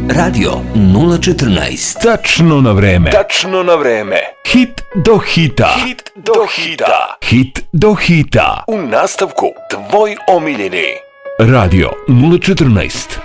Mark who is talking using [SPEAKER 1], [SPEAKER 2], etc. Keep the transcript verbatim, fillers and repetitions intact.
[SPEAKER 1] Radio nula četrnaest.
[SPEAKER 2] Tačno na vreme.
[SPEAKER 3] Tačno na vreme.
[SPEAKER 2] Hit do hita.
[SPEAKER 3] Hit do hita.
[SPEAKER 2] Hit do hita.
[SPEAKER 3] U nastavku tvoj omiljeni.
[SPEAKER 2] Radio nula četrnaest.